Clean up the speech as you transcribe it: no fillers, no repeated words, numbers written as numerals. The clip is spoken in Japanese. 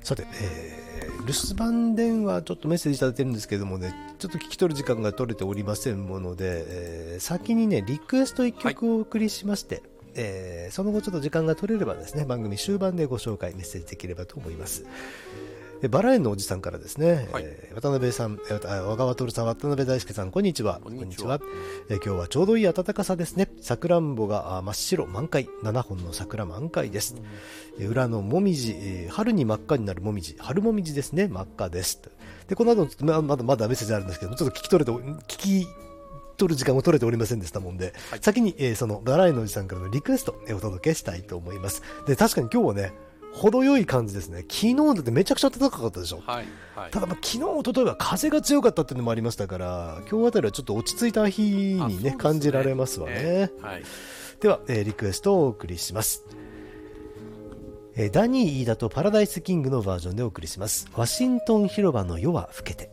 さて、留守番電話ちょっとメッセージいただいてるんですけどもね、ちょっと聞き取る時間が取れておりませんもので、先にねリクエスト1曲をお送りしまして、その後ちょっと時間が取れればですね、番組終盤でご紹介メッセージできればと思います。バラ園のおじさんからですね、渡辺さん、小川徹さん、渡辺大輔さん、こんにちは。こんにちは。今日はちょうどいい暖かさですね。さくらんぼが真っ白満開、7本の桜満開です。裏のもみじ、春に真っ赤になるもみじ、春もみじですね、真っ赤です。でこの後まだメッセージあるんですけど、ちょっと聞き取る時間を取れておりませんでしたもんで、先に、そのバラ園のおじさんからのリクエスト、お届けしたいと思います。で確かに今日はね、程よい感じですね。昨日だってめちゃくちゃ暖かかったでしょ。ただ昨日一昨日は風が強かったっていうのもありましたから、今日あたりはちょっと落ち着いた日にね、感じられますわね。では、リクエストをお送りします。ダニー・イーダとパラダイスキングのバージョンでお送りします。ワシントン広場の夜は更けて。